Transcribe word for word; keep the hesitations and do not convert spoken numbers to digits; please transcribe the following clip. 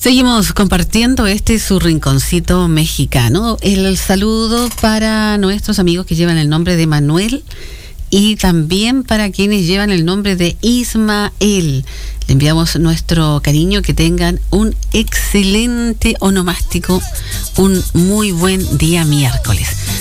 Seguimos compartiendo este su rinconcito mexicano. El saludo para nuestros amigos que llevan el nombre de Manuel y también para quienes llevan el nombre de Ismael. Le enviamos nuestro cariño, que tengan un excelente onomástico, un muy buen día miércoles.